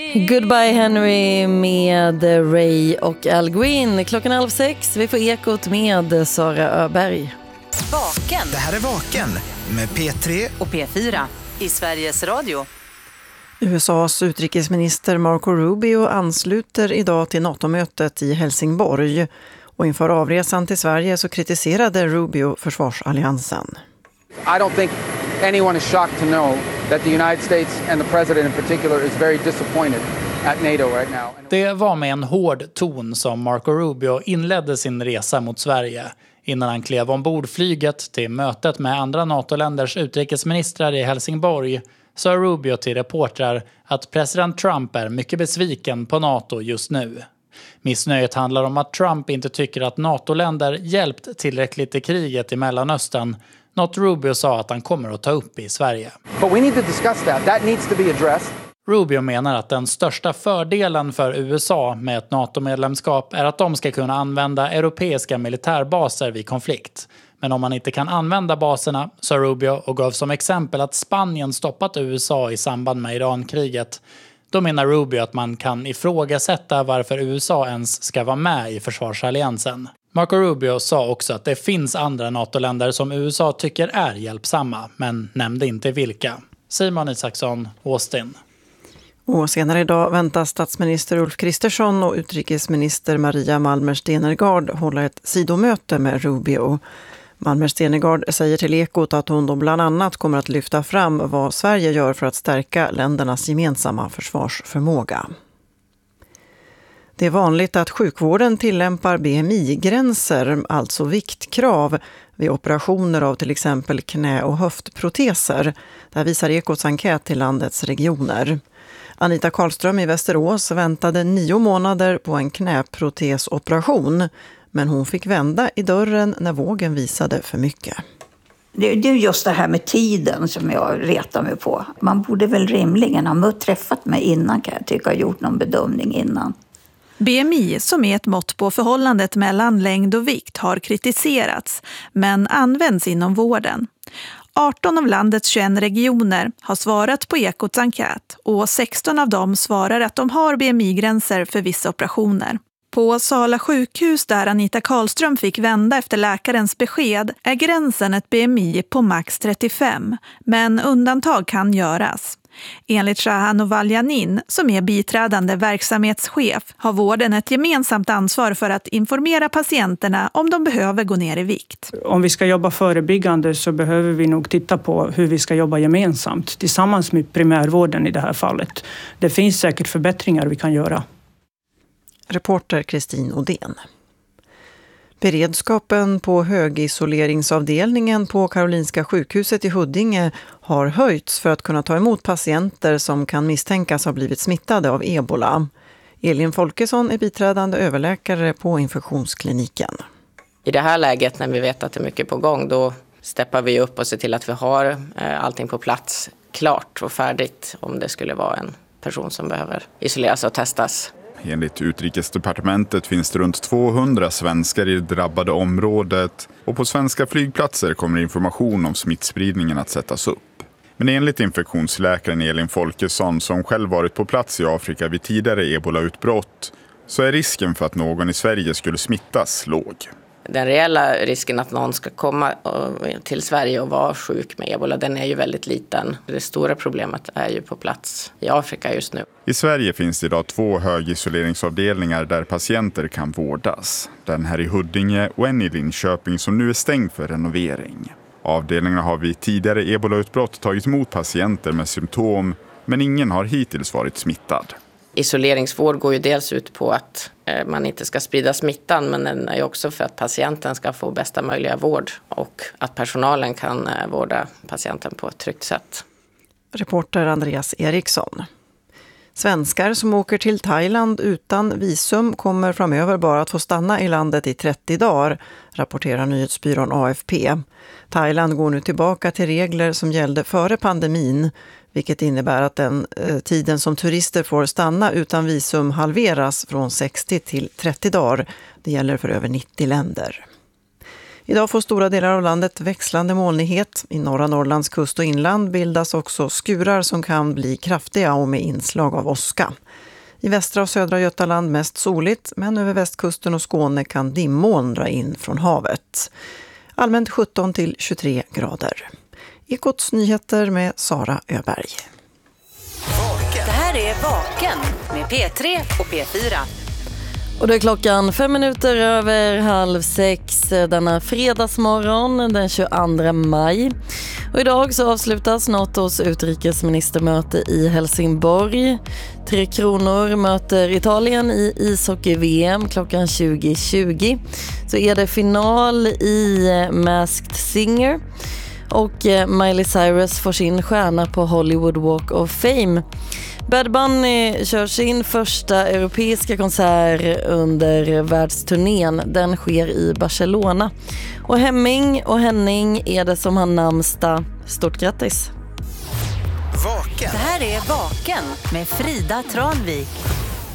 Goodbye Henry med Ray och Al Green. 6:30. Vi får Ekot med Sara Öberg. Vaken. Det här är Vaken med P3 och P4 i Sveriges Radio. USAs utrikesminister Marco Rubio ansluter idag till NATO-mötet i Helsingborg. Och inför avresan till Sverige så kritiserade Rubio försvarsalliansen. I don't think anyone is shocked to know that the United States and the president in particular is very disappointed at NATO right now. Det var med en hård ton som Marco Rubio inledde sin resa mot Sverige. Innan han klev ombord flyget till mötet med andra NATO-länders utrikesministrar i Helsingborg sa Rubio till reportrar att president Trump är mycket besviken på NATO just nu. Missnöjet handlar om att Trump inte tycker att NATO-länder hjälpt tillräckligt i kriget i Mellanöstern, något Rubio sa att han kommer att ta upp i Sverige. But we need to discuss that. That needs to be addressed. Rubio menar att den största fördelen för USA med ett NATO-medlemskap är att de ska kunna använda europeiska militärbaser vid konflikt. Men om man inte kan använda baserna, sa Rubio och gav som exempel att Spanien stoppat USA i samband med Irankriget. Då menar Rubio att man kan ifrågasätta varför USA ens ska vara med i försvarsalliansen. Marco Rubio sa också att det finns andra NATO-länder som USA tycker är hjälpsamma, men nämnde inte vilka. Simon Isaksson, Austin. Och senare idag väntas statsminister Ulf Kristersson och utrikesminister Maria Malmer Stenergard hålla ett sidomöte med Rubio. Malmer Stenergard säger till Ekot att hon då bland annat kommer att lyfta fram vad Sverige gör för att stärka ländernas gemensamma försvarsförmåga. Det är vanligt att sjukvården tillämpar BMI-gränser, alltså viktkrav, vid operationer av till exempel knä- och höftproteser. Där visar Ekots enkät till landets regioner. Anita Karlström i Västerås väntade 9 månader på en knäprotesoperation, men hon fick vända i dörren när vågen visade för mycket. Det är just det här med tiden som jag retar mig på. Man borde väl rimligen ha träffat mig innan, kan jag tycka, och gjort någon bedömning innan. BMI, som är ett mått på förhållandet mellan längd och vikt, har kritiserats men används inom vården. 18 av landets 21 regioner har svarat på Ekots enkät och 16 av dem svarar att de har BMI-gränser för vissa operationer. På Sala sjukhus, där Anita Karlström fick vända efter läkarens besked, är gränsen ett BMI på max 35, men undantag kan göras. Enligt Shahan Ovaljanin, som är biträdande verksamhetschef, har vården ett gemensamt ansvar för att informera patienterna om de behöver gå ner i vikt. Om vi ska jobba förebyggande så behöver vi nog titta på hur vi ska jobba gemensamt tillsammans med primärvården i det här fallet. Det finns säkert förbättringar vi kan göra. Reporter Kristin Odén. Beredskapen på högisoleringsavdelningen på Karolinska sjukhuset i Huddinge har höjts för att kunna ta emot patienter som kan misstänkas ha blivit smittade av ebola. Elin Folkesson är biträdande överläkare på infektionskliniken. I det här läget, när vi vet att det är mycket på gång, då steppar vi upp och ser till att vi har allting på plats klart och färdigt om det skulle vara en person som behöver isoleras och testas. Enligt Utrikesdepartementet finns det runt 200 svenskar i det drabbade området och på svenska flygplatser kommer information om smittspridningen att sättas upp. Men enligt infektionsläkaren Elin Folkesson, som själv varit på plats i Afrika vid tidigare ebola-utbrott, så är risken för att någon i Sverige skulle smittas låg. Den reella risken att någon ska komma till Sverige och vara sjuk med ebola, den är ju väldigt liten. Det stora problemet är ju på plats i Afrika just nu. I Sverige finns det idag 2 högisoleringsavdelningar där patienter kan vårdas. Den här i Huddinge och en i Linköping som nu är stängd för renovering. Avdelningarna har vid tidigare ebola-utbrott tagit emot patienter med symptom, men ingen har hittills varit smittad. Isoleringsvård går ju dels ut på att man inte ska sprida smittan, men den är också för att patienten ska få bästa möjliga vård och att personalen kan vårda patienten på ett tryggt sätt. Reporter Andreas Eriksson. Svenskar som åker till Thailand utan visum kommer framöver bara att få stanna i landet i 30 dagar, rapporterar nyhetsbyrån AFP. Thailand går nu tillbaka till regler som gällde före pandemin, vilket innebär att den tiden som turister får stanna utan visum halveras från 60 till 30 dagar. Det gäller för över 90 länder. Idag får stora delar av landet växlande molnighet. I norra Norrlands kust och inland bildas också skurar som kan bli kraftiga och med inslag av åska. I västra och södra Götaland mest soligt, men över västkusten och Skåne kan dimmoln dra in från havet. Allmänt 17 till 23 grader. Ekots nyheter med Sara Öberg. Det här är Vaken med P3 och P4. Och det är klockan 5 minuter över 5:30 denna fredagsmorgon den 22 maj. Och idag så avslutas NATOs utrikesministermöte i Helsingborg. 3 Kronor möter Italien i ishockey-VM klockan 20:20. Så är det final i Masked Singer. Och Miley Cyrus får sin stjärna på Hollywood Walk of Fame. Bad Bunny kör sin första europeiska konsert under världsturnén. Den sker i Barcelona. Och Hemming och Henning är det som har namnsdag. Stort grattis! Det här är Vaken med Frida Tranvik.